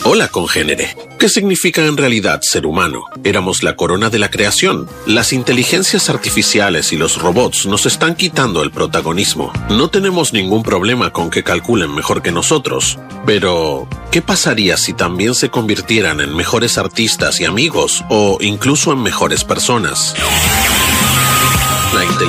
Hola, congénere. ¿Qué significa en realidad ser humano? Éramos la corona de la creación. Las inteligencias artificiales y los robots nos están quitando el protagonismo. No tenemos ningún problema con que calculen mejor que nosotros. Pero, ¿qué pasaría si también se convirtieran en mejores artistas y amigos o incluso en mejores personas? La